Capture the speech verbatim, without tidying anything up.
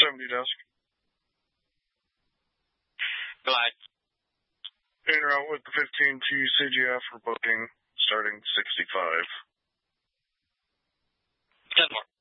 seventy desk. Glide. In route with the fifteen to C G F for booking, starting sixty-five. ten more.